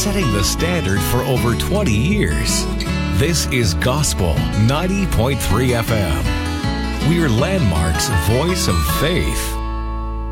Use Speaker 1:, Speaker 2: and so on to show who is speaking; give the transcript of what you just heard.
Speaker 1: setting the standard for over 20 years. This is Gospel 90.3 FM. We're Landmark's voice of faith.